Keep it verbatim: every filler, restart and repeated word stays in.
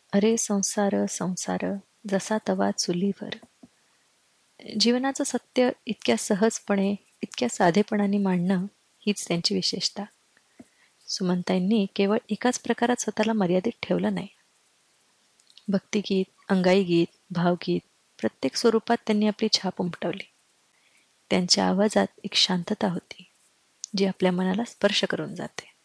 अरे संसार संसार जसा तवा चुलीवर. जीवनाचं सत्य इतक्या सहजपणे, इतक्या साधेपणाने मांडणं हीच त्यांची विशेषता. सुमनताईंनी केवळ एकाच प्रकारात स्वतःला मर्यादित ठेवलं नाही. भक्तिगीत, अंगाई गीत, भावगीत प्रत्येक स्वरूपात त्यांनी आपली छाप उमटवली. त्यांच्या आवाजात एक शांतता होती, जी आपल्या मनाला स्पर्श करून जाते.